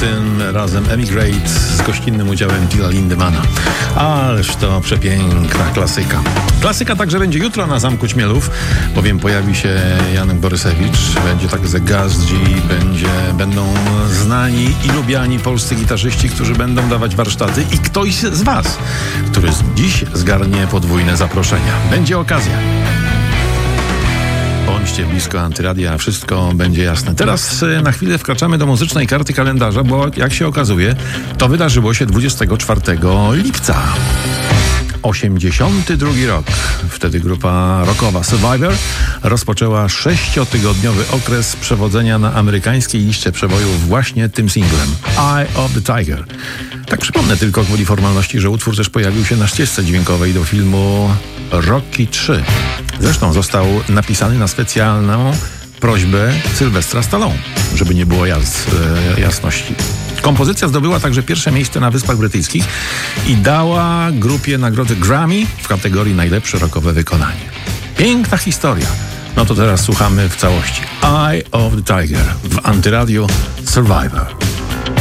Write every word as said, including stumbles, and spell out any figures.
tym razem Emigrate z gościnnym udziałem Tilla Lindemana. Ależ to przepiękna klasyka. Klasyka także będzie jutro na Zamku Ćmielów, bowiem pojawi się Janek Borysewicz, będzie także Gaz G, będzie, będą znani i lubiani polscy gitarzyści, którzy będą dawać warsztaty i ktoś z was, który dziś zgarnie podwójne zaproszenia. Będzie okazja. Bądźcie blisko Antyradia, wszystko będzie jasne. Teraz na chwilę wkraczamy do muzycznej karty kalendarza, bo jak się okazuje, to wydarzyło się dwudziestego czwartego lipca. osiemdziesiąty drugi rok. Wtedy grupa rockowa Survivor rozpoczęła sześciotygodniowy okres przewodzenia na amerykańskiej liście przebojów właśnie tym singlem Eye of the Tiger. Tak przypomnę tylko gwoli formalności, że utwór też pojawił się na ścieżce dźwiękowej do filmu Rocky trzy. Zresztą został napisany na specjalną prośbę Sylwestra Stallone, żeby nie było jas- e, jasności. Kompozycja zdobyła także pierwsze miejsce na Wyspach Brytyjskich i dała grupie nagrodę Grammy w kategorii najlepsze rockowe wykonanie. Piękna historia. No to teraz słuchamy w całości. Eye of the Tiger w Antyradiu Survivor.